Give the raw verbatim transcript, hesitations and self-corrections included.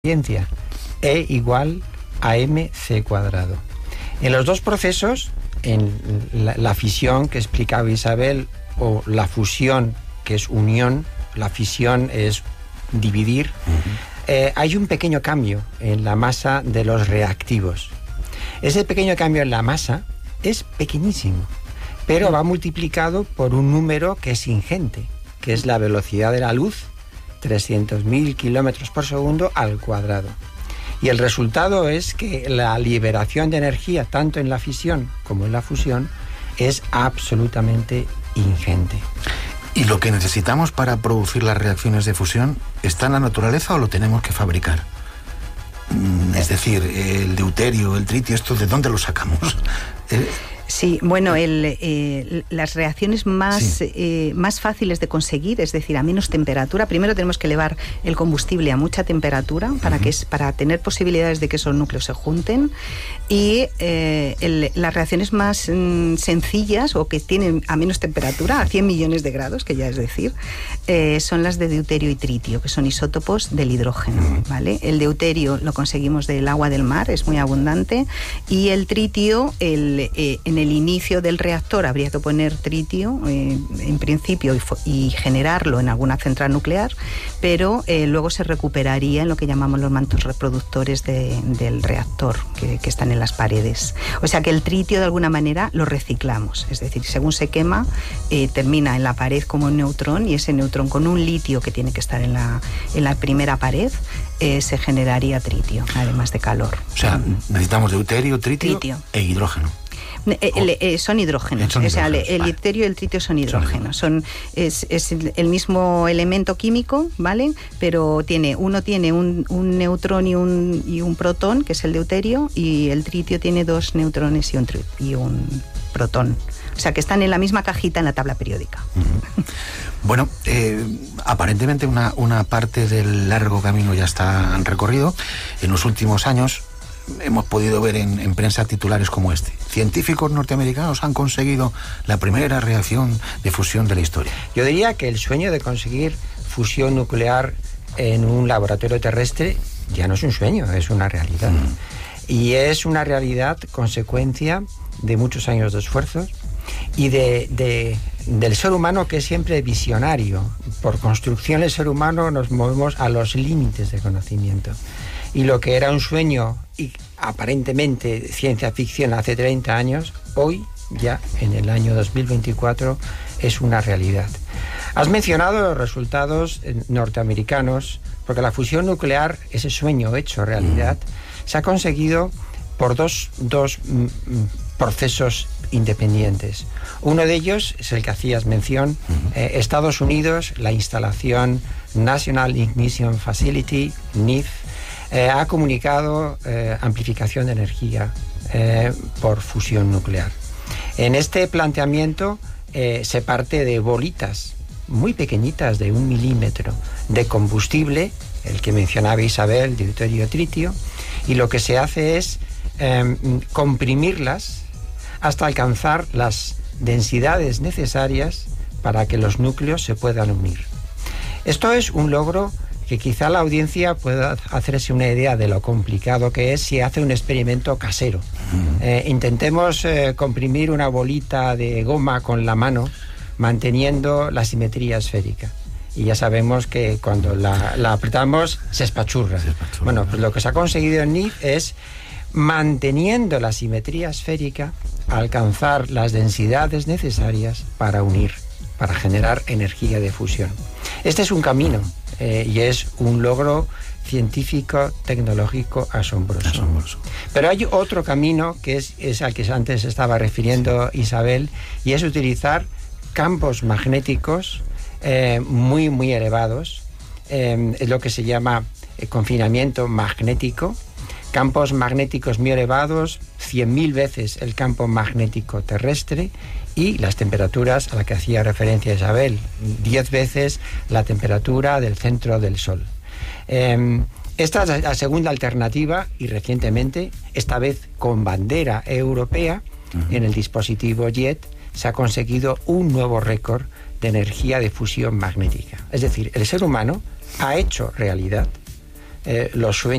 ciencia, E igual a mc cuadrado. En los dos procesos, en la, la fisión que explicaba Isabel, o la fusión, que es unión, la fisión es dividir, uh-huh. eh, hay un pequeño cambio en la masa de los reactivos. Ese pequeño cambio en la masa es pequeñísimo, pero va multiplicado por un número que es ingente, que es la velocidad de la luz, trescientos mil kilómetros por segundo al cuadrado. Y el resultado es que la liberación de energía, tanto en la fisión como en la fusión, es absolutamente ingente. ¿Y lo que necesitamos para producir las reacciones de fusión está en la naturaleza o lo tenemos que fabricar? Es decir, el deuterio, el tritio, ¿esto de dónde lo sacamos? Eh, Sí, bueno, el, eh, las reacciones más, sí. eh, más fáciles de conseguir, es decir, a menos temperatura. Primero tenemos que elevar el combustible a mucha temperatura para, uh-huh. que es, para tener posibilidades de que esos núcleos se junten. Y eh, el, las reacciones más mm, sencillas o que tienen a menos temperatura, a cien millones de grados, que ya es decir, eh, son las de deuterio y tritio, que son isótopos del hidrógeno, uh-huh. ¿vale? El deuterio lo conseguimos del agua del mar, es muy abundante, y el tritio, el, eh, en el el inicio del reactor habría que poner tritio eh, en principio y, y generarlo en alguna central nuclear, pero eh, luego se recuperaría en lo que llamamos los mantos reproductores de, del reactor que, que están en las paredes. O sea que el tritio de alguna manera lo reciclamos, es decir, según se quema eh, termina en la pared como un neutrón, y ese neutrón con un litio que tiene que estar en la, en la primera pared eh, se generaría tritio, además de calor. O sea, necesitamos deuterio, tritio, tritio. e hidrógeno. Eh, eh, eh, son hidrógenos, son hidrógenos, o sea, el, el vale. deuterio y el tritio son hidrógenos, son, es, es el mismo elemento químico, ¿vale? Pero tiene, uno tiene un, un neutrón y un, y un protón, que es el deuterio, y el tritio tiene dos neutrones y un, y un protón. O sea, que están en la misma cajita en la tabla periódica. Uh-huh. Bueno, eh, aparentemente una, una parte del largo camino ya está recorrido. En los últimos años hemos podido ver en, en prensa titulares como este: científicos norteamericanos han conseguido la primera reacción de fusión de la historia. Yo diría que el sueño de conseguir fusión nuclear en un laboratorio terrestre ya no es un sueño, es una realidad. Mm. Y es una realidad consecuencia de muchos años de esfuerzos y de, de, del ser humano, que es siempre visionario. Por construcción el ser humano nos movemos a los límites de conocimiento. Y lo que era un sueño y aparentemente ciencia ficción hace treinta años, hoy ya en el año dos mil veinticuatro es una realidad. Has mencionado los resultados norteamericanos, porque la fusión nuclear, ese sueño hecho realidad, se ha conseguido por dos, dos mm, procesos independientes. Uno de ellos es el que hacías mención, eh, Estados Unidos, la instalación National Ignition Facility, N I F, Eh, ha comunicado eh, amplificación de energía eh, por fusión nuclear. En este planteamiento eh, se parte de bolitas muy pequeñitas de un milímetro de combustible, el que mencionaba Isabel, deuterio, tritio, y lo que se hace es eh, comprimirlas hasta alcanzar las densidades necesarias para que los núcleos se puedan unir. Esto es un logro que quizá la audiencia pueda hacerse una idea de lo complicado que es si hace un experimento casero. Uh-huh. Eh, intentemos eh, comprimir una bolita de goma con la mano, manteniendo la simetría esférica. Y ya sabemos que cuando la, la apretamos se espachurra. se espachurra. Bueno, pues lo que se ha conseguido en N I F es, manteniendo la simetría esférica, alcanzar las densidades necesarias para unir, para generar energía de fusión. Este es un camino. Eh, y es un logro científico, tecnológico asombroso. asombroso. Pero hay otro camino que es, es al que antes estaba refiriendo sí. Isabel, y es utilizar campos magnéticos eh, muy, muy elevados, eh, es lo que se llama eh, confinamiento magnético, campos magnéticos muy elevados, cien mil veces el campo magnético terrestre, y las temperaturas a las que hacía referencia Isabel, diez veces la temperatura del centro del Sol. Eh, esta es la segunda alternativa, y recientemente, esta vez con bandera europea, uh-huh. en el dispositivo JET, se ha conseguido un nuevo récord de energía de fusión magnética. Es decir, el ser humano ha hecho realidad eh, los sueños